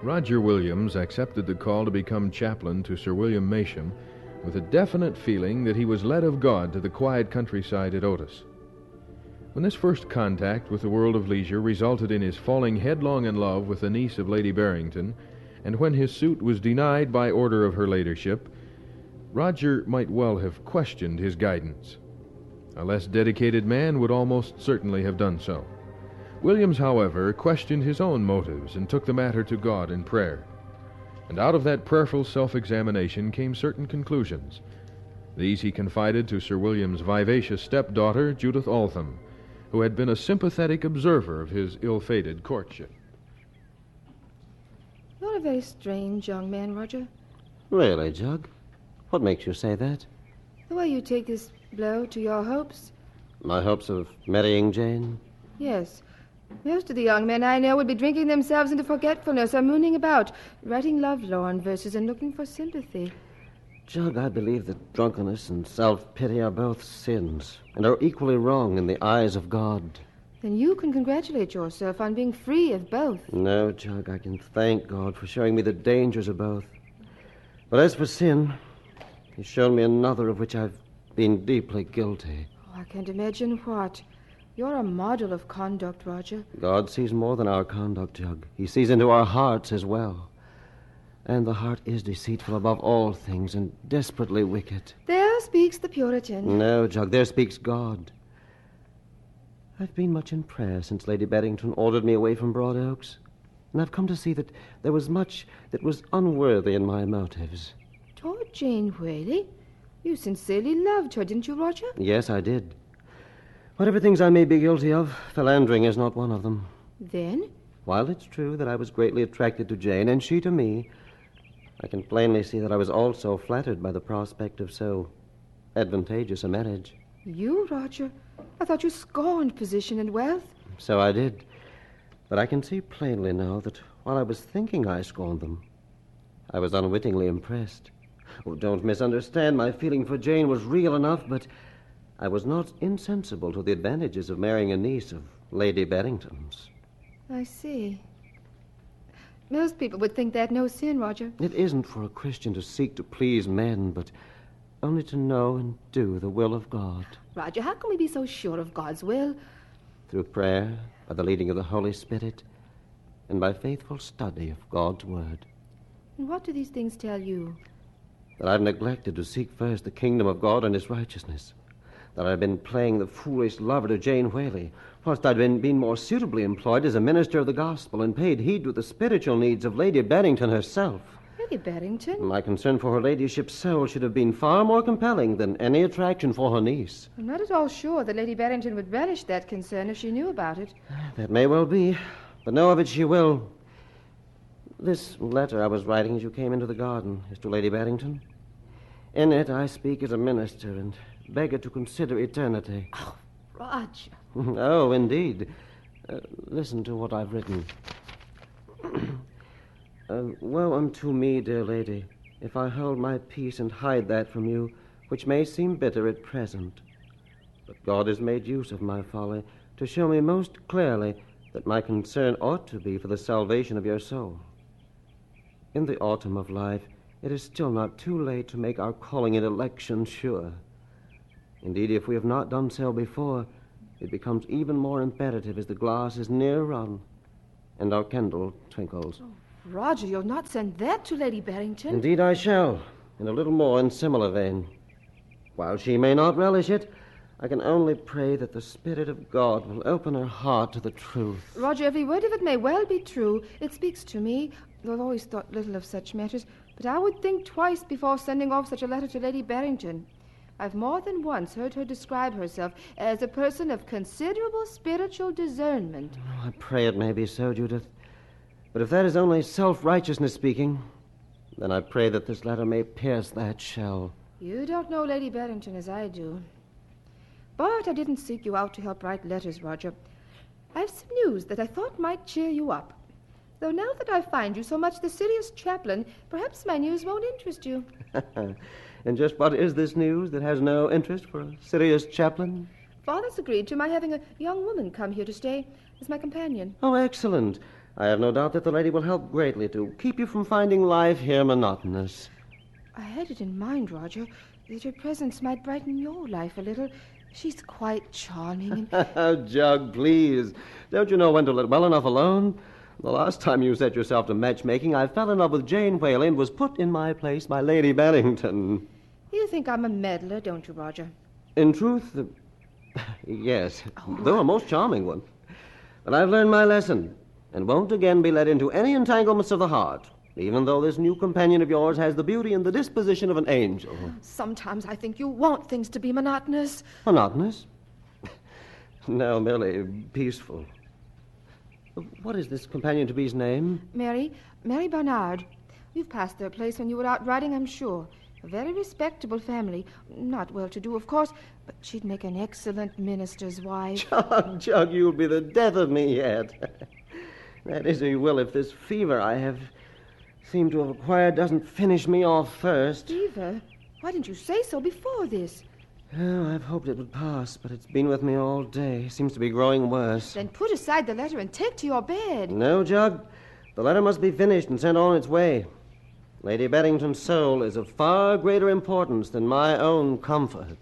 Roger Williams accepted the call to become chaplain to Sir William Masham with a definite feeling that he was led of God to the quiet countryside at Otis. When this first contact with the world of leisure resulted in his falling headlong in love with the niece of Lady Barrington, and when his suit was denied by order of her ladyship, Roger might well have questioned his guidance. A less dedicated man would almost certainly have done so. Williams, however, questioned his own motives and took the matter to God in prayer. And out of that prayerful self-examination came certain conclusions. These he confided to Sir William's vivacious stepdaughter, Judith Altham, who had been a sympathetic observer of his ill-fated courtship. You're a very strange young man, Roger. Really, Jug? What makes you say that? The way you take this blow to your hopes. My hopes of marrying Jane? Yes. Most of the young men I know would be drinking themselves into forgetfulness or mooning about, writing love-lorn verses and looking for sympathy. Jug, I believe that drunkenness and self-pity are both sins and are equally wrong in the eyes of God. Then you can congratulate yourself on being free of both. No, Jug, I can thank God for showing me the dangers of both. But as for sin, He's shown me another of which I've been deeply guilty. Oh, I can't imagine what. You're a model of conduct, Roger. God sees more than our conduct, Jug. He sees into our hearts as well. And the heart is deceitful above all things and desperately wicked. There speaks the Puritan. No, Jug, there speaks God. I've been much in prayer since Lady Barrington ordered me away from Broad Oaks. And I've come to see that there was much that was unworthy in my motives. Toward Jane Whaley? You sincerely loved her, didn't you, Roger? Yes, I did. Whatever things I may be guilty of, philandering is not one of them. Then? While it's true that I was greatly attracted to Jane, and she to me, I can plainly see that I was also flattered by the prospect of so advantageous a marriage. You, Roger? I thought you scorned position and wealth. So I did. But I can see plainly now that while I was thinking I scorned them, I was unwittingly impressed. Oh, don't misunderstand. My feeling for Jane was real enough, but I was not insensible to the advantages of marrying a niece of Lady Barrington's. I see. Most people would think that no sin, Roger. It isn't for a Christian to seek to please men, but only to know and do the will of God. Roger, how can we be so sure of God's will? Through prayer, by the leading of the Holy Spirit, and by faithful study of God's Word. And what do these things tell you? That I've neglected to seek first the kingdom of God and His righteousness. That I've been playing the foolish lover to Jane Whaley, whilst I'd been more suitably employed as a minister of the gospel and paid heed to the spiritual needs of Lady Barrington herself. Lady Barrington? My concern for her ladyship's soul should have been far more compelling than any attraction for her niece. I'm not at all sure that Lady Barrington would relish that concern if she knew about it. That may well be, but know of it she will. This letter I was writing as you came into the garden is to Lady Barrington. In it I speak as a minister and beg her to consider eternity. Oh, Roger. Oh, indeed. Listen to what I've written. Woe unto me, dear lady, if I hold my peace and hide that from you, which may seem bitter at present. But God has made use of my folly to show me most clearly that my concern ought to be for the salvation of your soul. In the autumn of life, it is still not too late to make our calling and election sure. Indeed, if we have not done so before, it becomes even more imperative as the glass is near run and our candle twinkles. Oh, Roger, you'll not send that to Lady Barrington. Indeed I shall, in a little more in similar vein. While she may not relish it, I can only pray that the Spirit of God will open her heart to the truth. Roger, every word of it may well be true. It speaks to me, though I've always thought little of such matters, but I would think twice before sending off such a letter to Lady Barrington. I've more than once heard her describe herself as a person of considerable spiritual discernment. I pray it may be so, Judith. But if that is only self-righteousness speaking, then I pray that this letter may pierce that shell. You don't know Lady Barrington as I do. But I didn't seek you out to help write letters, Roger. I've some news that I thought might cheer you up. Though now that I find you so much the serious chaplain, perhaps my news won't interest you. And just what is this news that has no interest for a serious chaplain? Father's agreed to my having a young woman come here to stay as my companion. Oh, excellent. I have no doubt that the lady will help greatly to keep you from finding life here monotonous. I had it in mind, Roger, that her presence might brighten your life a little. She's quite charming and... Jug, please. Don't you know when to let well enough alone? The last time you set yourself to matchmaking, I fell in love with Jane Whaley and was put in my place by Lady Barrington. You think I'm a meddler, don't you, Roger? In truth, yes, though a most charming one. But I've learned my lesson, and won't again be led into any entanglements of the heart, even though this new companion of yours has the beauty and the disposition of an angel. Sometimes I think you want things to be monotonous. Monotonous? No, merely peaceful. What is this companion-to-be's name? Mary Barnard. You've passed their place when you were out riding, I'm sure. A very respectable family. Not well-to-do, of course, but she'd make an excellent minister's wife. Jug, you'll be the death of me yet. That is, you will, if this fever I have seemed to have acquired doesn't finish me off first. Fever? Why didn't you say so before this? Oh, I've hoped it would pass, but it's been with me all day. Seems to be growing worse. Then put aside the letter and take to your bed. No, Jug. The letter must be finished and sent on its way. Lady Barrington's soul is of far greater importance than my own comfort.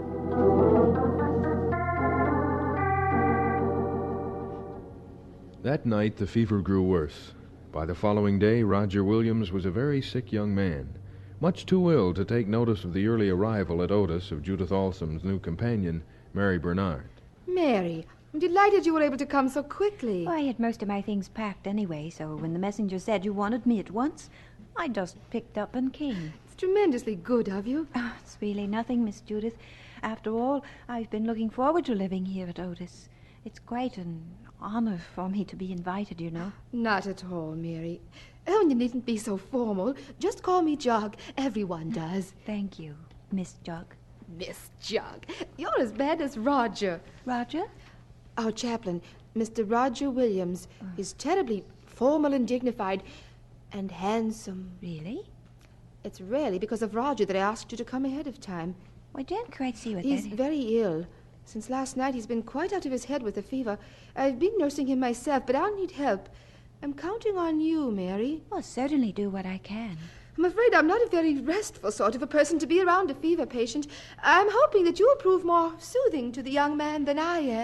That night the fever grew worse. By the following day, Roger Williams was a very sick young man, much too ill to take notice of the early arrival at Otis of Judith Alsom's new companion, Mary Bernard. Mary, I'm delighted you were able to come so quickly. I had most of my things packed anyway, so when the messenger said you wanted me at once, I just picked up and came. It's tremendously good of you. Oh, it's really nothing, Miss Judith. After all, I've been looking forward to living here at Otis. It's quite an honor for me to be invited, you know. Not at all, Mary. Oh, and you needn't be so formal. Just call me Jug. Everyone does. Thank you, Miss Jug. Miss Jug. You're as bad as Roger. Roger? Our chaplain, Mr. Roger Williams, is terribly formal and dignified and handsome. Really? It's really because of Roger that I asked you to come ahead of time. I don't quite see what He's that is. very ill. Since last night, he's been quite out of his head with the fever. I've been nursing him myself, but I'll need help. I'm counting on you, Mary. I'll certainly do what I can. I'm afraid I'm not a very restful sort of a person to be around a fever patient. I'm hoping that you'll prove more soothing to the young man than I am.